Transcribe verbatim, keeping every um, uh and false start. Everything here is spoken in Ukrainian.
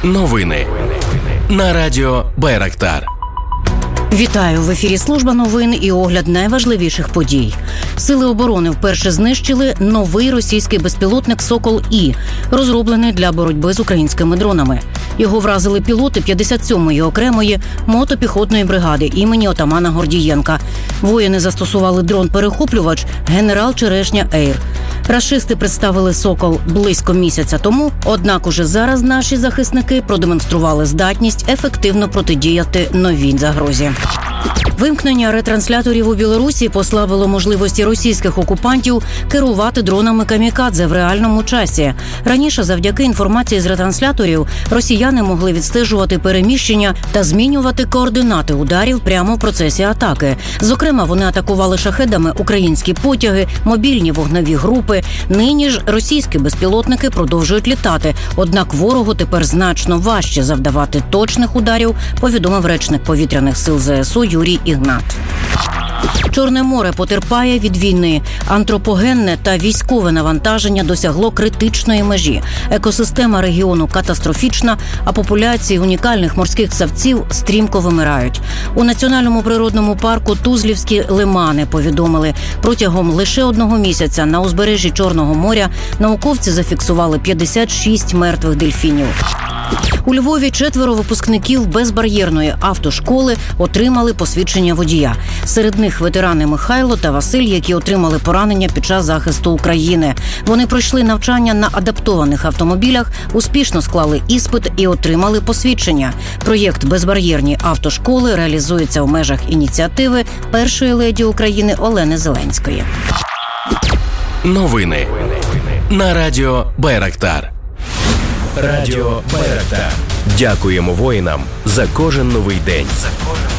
Новини на радіо Байрактар. Вітаю! В ефірі служба новин і огляд найважливіших подій. Сили оборони вперше знищили новий російський безпілотник «Сокол-І», розроблений для боротьби з українськими дронами. Його вразили пілоти п'ятдесят сьомої окремої мотопіхотної бригади імені отамана Гордієнка. Воїни застосували дрон-перехоплювач «Генерал Черешня Ейр». Рашисти представили «Сокол» близько місяця тому, однак уже зараз наші захисники продемонстрували здатність ефективно протидіяти новій загрозі. Вимкнення ретрансляторів у Білорусі послабило можливості російських окупантів керувати дронами камікадзе в реальному часі. Раніше завдяки інформації з ретрансляторів росіяни могли відстежувати переміщення та змінювати координати ударів прямо в процесі атаки. Зокрема, вони атакували шахедами українські потяги, мобільні вогневі групи. Нині ж російські безпілотники продовжують літати, однак ворогу тепер значно важче завдавати точних ударів, повідомив речник повітряних сил ЗСУ Юрій Ігнат. Чорне море потерпає від війни. Антропогенне та військове навантаження досягло критичної межі. Екосистема регіону катастрофічна, а популяції унікальних морських савців стрімко вимирають. У Національному природному парку Тузлівські лимани повідомили, протягом лише одного місяця на узбережжі Чорного моря науковці зафіксували п'ятдесят шість мертвих дельфінів. У Львові четверо випускників безбар'єрної автошколи отримали посвідчення водія. Серед них ветерани Михайло та Василь, які отримали поранення під час захисту України. Вони пройшли навчання на адаптованих автомобілях, успішно склали іспит і отримали посвідчення. Проєкт «Безбар'єрні автошколи» реалізується в межах ініціативи першої леді України Олени Зеленської. Новини на радіо Байрактар. Радіо Байрактар. Дякуємо воїнам за кожен новий день. За кожен